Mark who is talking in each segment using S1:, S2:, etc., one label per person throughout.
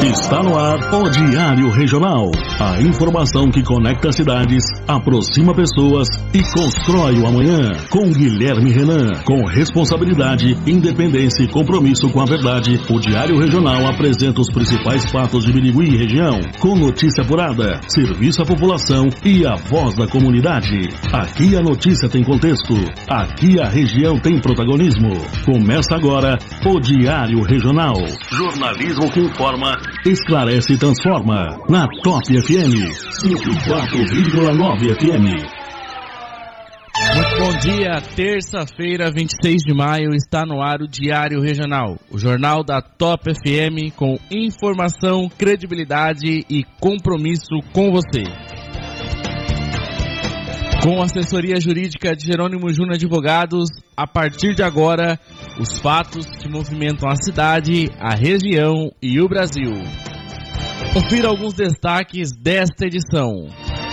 S1: Está no ar o Diário Regional. A informação que conecta cidades, aproxima pessoas e constrói o amanhã. Com Guilherme Renan. Com responsabilidade, independência e compromisso com a verdade, o Diário Regional apresenta os principais fatos de Birigui e região. Com notícia apurada, serviço à população e a voz da comunidade. Aqui a notícia tem contexto. Aqui a região tem protagonismo. Começa agora o Diário Regional. Jornalismo que informa, esclarece e transforma. Na Top FM 104,9 FM.
S2: Muito bom dia, terça-feira, 26 de maio, está no ar o Diário Regional, o jornal da Top FM com informação, credibilidade e compromisso com você. Com assessoria jurídica de Jerônimo Júnior Advogados, a partir de agora, os fatos que movimentam a cidade, a região e o Brasil. Confira alguns destaques desta edição.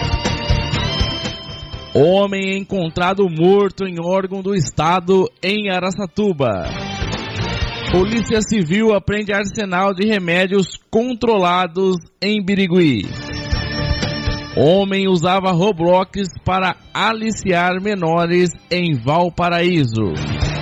S2: Homem encontrado morto em órgão do Estado em Araçatuba. Polícia Civil apreende arsenal de remédios controlados em Birigui. Homem usava Roblox para aliciar menores em Valparaíso.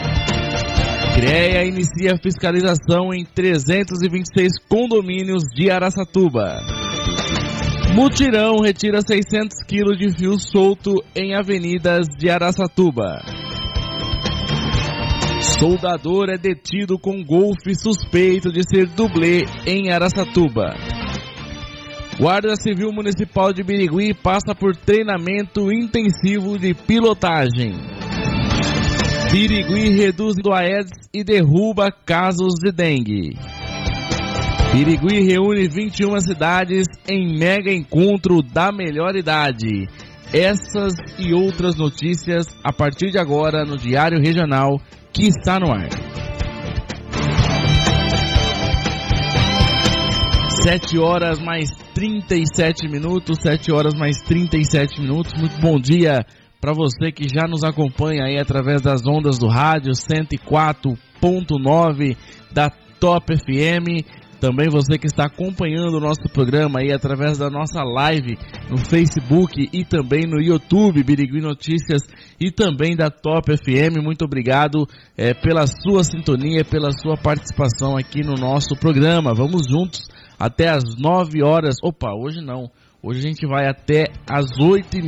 S2: CREA inicia fiscalização em 326 condomínios de Araçatuba. Mutirão retira 600 quilos de fio solto em avenidas de Araçatuba. Soldador é detido com golfe suspeito de ser dublê em Araçatuba. Guarda Civil Municipal de Birigui passa por treinamento intensivo de pilotagem. Birigui reduz do Aedes e derruba casos de dengue. Birigui reúne 21 cidades em mega encontro da melhor idade. Essas e outras notícias a partir de agora no Diário Regional que está no ar. 7 horas mais 37 minutos, 7 horas mais 37 minutos. Muito bom dia para você que já nos acompanha aí através das ondas do rádio 104.9 da Top FM. Também você que está acompanhando o nosso programa aí através da nossa live no Facebook e também no YouTube, Birigui Notícias e também da Top FM. Muito obrigado pela sua sintonia, pela sua participação aqui no nosso programa. Vamos juntos até as 9 horas. Opa, hoje não. Hoje a gente vai até as 8h30.